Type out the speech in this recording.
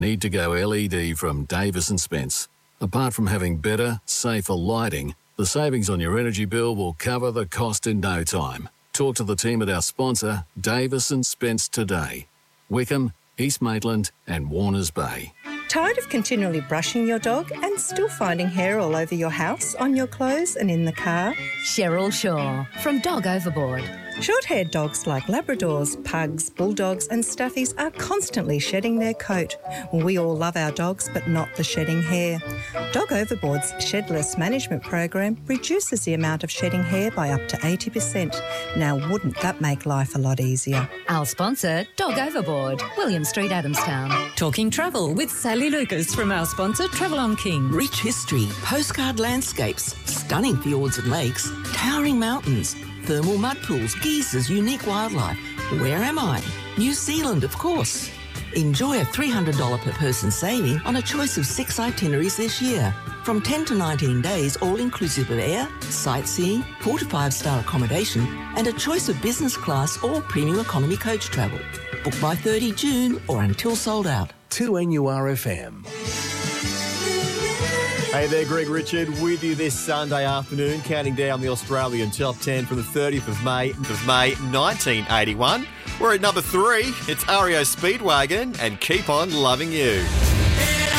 Need to go LED from Davis & Spence. Apart from having better, safer lighting, the savings on your energy bill will cover the cost in no time. Talk to the team at our sponsor, Davis & Spence, today. Wickham, East Maitland and Warners Bay. Tired of continually brushing your dog and still finding hair all over your house, on your clothes and in the car? Cheryl Shaw from Dog Overboard. Short-haired dogs like Labradors, Pugs, Bulldogs and Staffies are constantly shedding their coat. We all love our dogs, but not the shedding hair. Dog Overboard's Shedless Management Program reduces the amount of shedding hair by up to 80%. Now, wouldn't that make life a lot easier? Our sponsor, Dog Overboard, William Street, Adamstown. Talking travel with Sally Lucas from our sponsor, Travel on King. Rich history, postcard landscapes, stunning fjords and lakes, towering mountains, thermal mud pools, geysers, unique wildlife. Where am I? New Zealand, of course. Enjoy a $300 per person saving on a choice of 6 itineraries this year. From 10 to 19 days, all inclusive of air, sightseeing, 4 to 5-star accommodation, and a choice of business class or premium economy coach travel. Book by 30 June or until sold out. 2NURFM. Hey there, Greg Richard with you this Sunday afternoon, counting down the Australian Top 10 for the 30th of May 1981. We're at number 3. It's REO Speedwagon and Keep On Loving You.